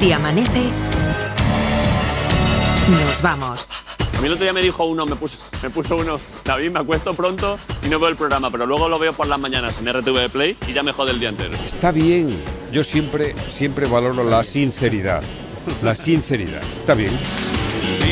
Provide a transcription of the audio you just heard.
Si amanece, nos vamos. A mí el otro día me dijo uno, me puso uno, David, me acuesto pronto y no veo el programa, pero luego lo veo por las mañanas en RTV Play y ya me jode el día entero. Está bien, yo siempre valoro la sinceridad. La sinceridad, está bien.